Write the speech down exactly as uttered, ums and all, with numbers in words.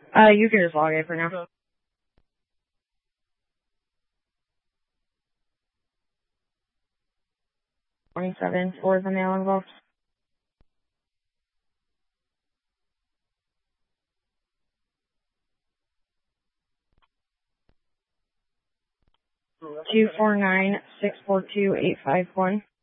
Uh, you can just log in for now. twenty-seven, four is the mail involved. two four nine, six four two, eight five one.